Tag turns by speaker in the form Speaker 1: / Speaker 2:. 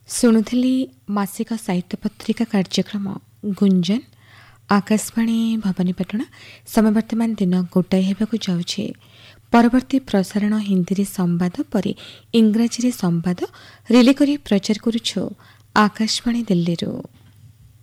Speaker 1: ଶୁଣୁଥିଲି ମାସିକ ସାହିତ୍ୟ ପତ୍ରିକା କାର୍ଯ୍ୟକ୍ରମ ଗୁଞ୍ଜନ ଆକାଶବାଣୀ ଭବାନୀପାଟଣା। ସମୟ ବର୍ତ୍ତମାନ ଦିନ 1 ହେବାକୁ ଯାଉଛି। ପରବର୍ତ୍ତୀ ପ୍ରସାରଣ ହିନ୍ଦୀରେ ସମ୍ବାଦ ପରେ ଇଂରାଜୀରେ ସମ୍ବାଦ ରିଲେ କରି ପ୍ରଚାର କରୁଛୁ ଆକାଶବାଣୀ ଦିଲ୍ଲୀରୁ।